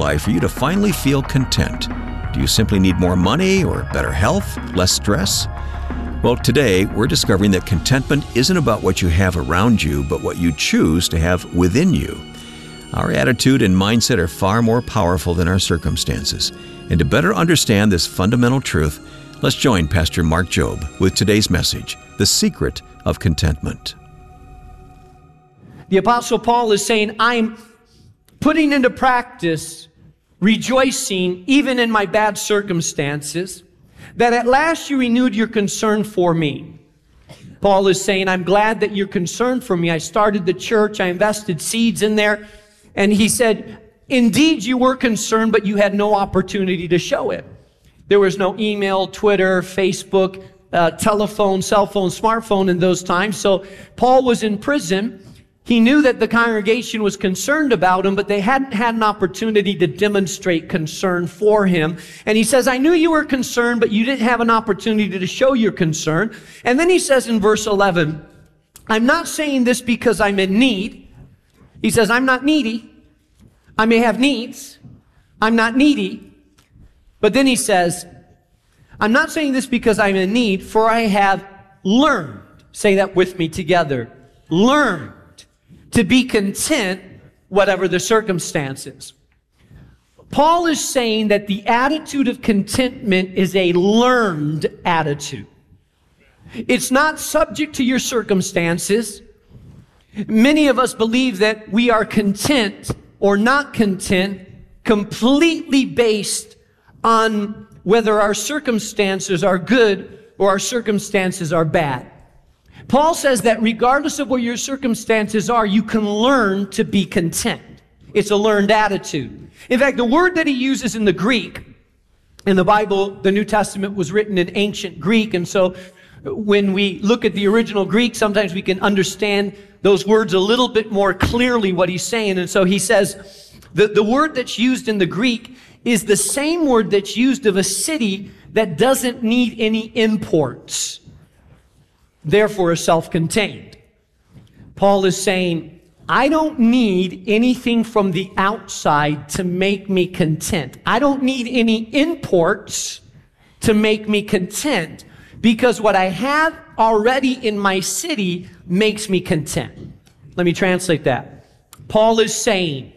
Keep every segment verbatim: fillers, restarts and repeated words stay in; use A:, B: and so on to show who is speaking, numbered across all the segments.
A: life for you to finally feel content? Do you simply need more money or better health, less stress? Well, today we're discovering that contentment isn't about what you have around you, but what you choose to have within you. Our attitude and mindset are far more powerful than our circumstances. And to better understand this fundamental truth, let's join Pastor Mark Jobe with today's message, The Secret of Contentment.
B: The Apostle Paul is saying, I'm putting into practice rejoicing even in my bad circumstances, that at last you renewed your concern for me. Paul is saying, I'm glad that you're concerned for me. I started the church, I invested seeds in there, and he said, indeed you were concerned, but you had no opportunity to show it. There was no email, Twitter, Facebook, uh, telephone, cell phone, smartphone in those times. So Paul was in prison. He knew that the congregation was concerned about him, but they hadn't had an opportunity to demonstrate concern for him. And he says, I knew you were concerned, but you didn't have an opportunity to show your concern. And then he says in verse eleven, I'm not saying this because I'm in need. He says, I'm not needy. I may have needs. I'm not needy. But then he says, I'm not saying this because I'm in need, for I have learned, say that with me together, learned to be content, whatever the circumstances. Paul is saying that the attitude of contentment is a learned attitude. It's not subject to your circumstances. Many of us believe that we are content or not content completely based on whether our circumstances are good or our circumstances are bad. Paul says that regardless of what your circumstances are, you can learn to be content. It's a learned attitude. In fact, the word that he uses in the Greek, in the Bible, the New Testament was written in ancient Greek, and so when we look at the original Greek, sometimes we can understand those words a little bit more clearly what he's saying. And so he says, the, the word that's used in the Greek is the same word that's used of a city that doesn't need any imports, therefore is self-contained. Paul is saying, I don't need anything from the outside to make me content. I don't need any imports to make me content, because what I have already in my city makes me content. Let me translate that. Paul is saying,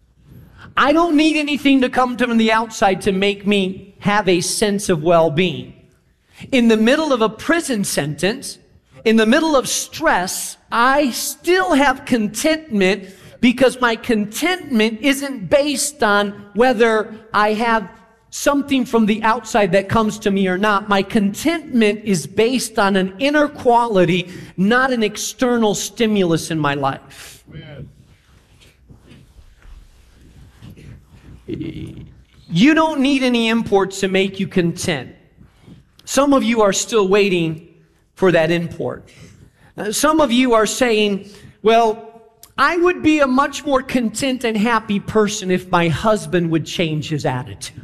B: I don't need anything to come from the outside to make me have a sense of well-being. In the middle of a prison sentence, in the middle of stress, I still have contentment, because my contentment isn't based on whether I have something from the outside that comes to me or not. My contentment is based on an inner quality, not an external stimulus in my life. Amen. You don't need any imports to make you content. Some of you are still waiting for that import. Uh, some of you are saying, well, I would be a much more content and happy person if my husband would change his attitude.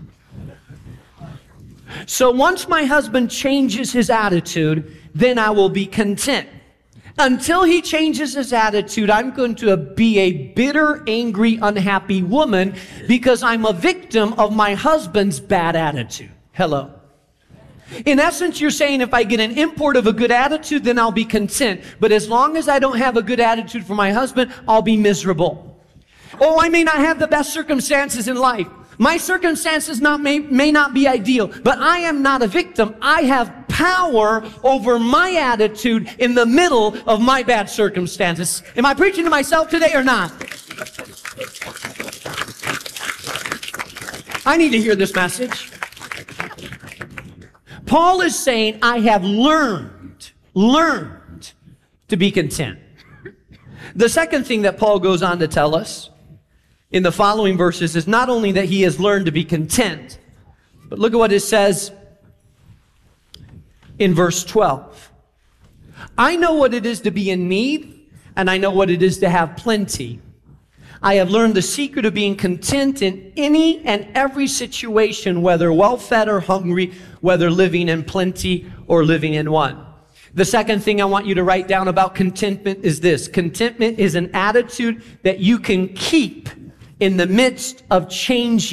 B: So once my husband changes his attitude, then I will be content. Until he changes his attitude, I'm going to be a bitter, angry, unhappy woman, because I'm a victim of my husband's bad attitude. Hello. In essence, you're saying if I get an import of a good attitude, then I'll be content. But as long as I don't have a good attitude for my husband, I'll be miserable. Oh, I may not have the best circumstances in life. My circumstances not, may, may not be ideal, but I am not a victim. I have power over my attitude in the middle of my bad circumstances. Am I preaching to myself today or not? I need to hear this message. Paul is saying, I have learned, learned to be content. The second thing that Paul goes on to tell us in the following verses is not only that he has learned to be content, but look at what it says in verse twelve. I know what it is to be in need, and I know what it is to have plenty. I have learned the secret of being content in any and every situation, whether well-fed or hungry, whether living in plenty or living in want. The second thing I want you to write down about contentment is this. Contentment is an attitude that you can keep in the midst of changing